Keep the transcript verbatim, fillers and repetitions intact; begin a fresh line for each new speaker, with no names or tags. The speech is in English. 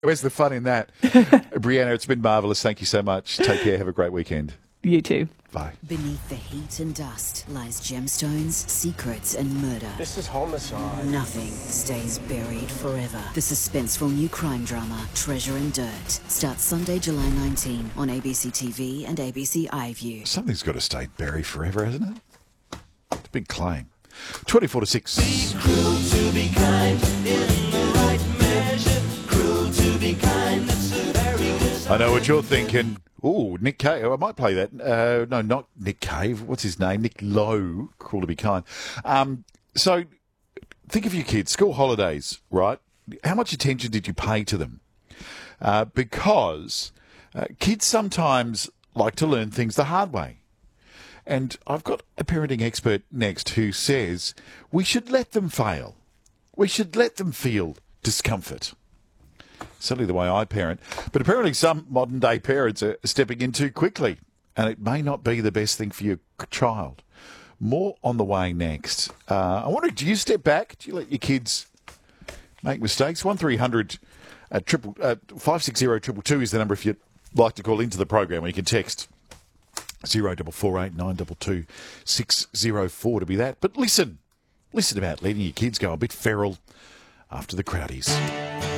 Where's the fun in that? Brianna, it's been marvellous. Thank you so much. Take care. Have a great weekend.
You too.
Bye.
Beneath the heat and dust lies gemstones, secrets and murder.
This is homicide.
Nothing stays buried forever. The suspenseful new crime drama, Treasure and Dirt, starts Sunday, July nineteenth on A B C T V and A B C iView.
Something's got to stay buried forever, hasn't it? It's a big claim. twenty-four to six.
Be cruel to be kind in the right measure. Cruel to be kind, that's a very good.
I know what you're thinking. Oh, Nick Cave. I might play that. Uh, no, not Nick Cave. What's his name? Nick Lowe. Cruel to be kind. Um, so think of your kids. School holidays, right? How much attention did you pay to them? Uh, because uh, kids sometimes like to learn things the hard way. And I've got a parenting expert next who says we should let them fail. We should let them feel discomfort. Certainly the way I parent. But apparently some modern-day parents are stepping in too quickly, and it may not be the best thing for your child. More on the way next. Uh, I wonder, do you step back? Do you let your kids make mistakes? one three hundred uh, triple, uh, five six zero two two two is the number if you'd like to call into the program, or you can text zero four four eight nine two two six zero four to be that. But listen, listen about letting your kids go a bit feral after the Crowdies.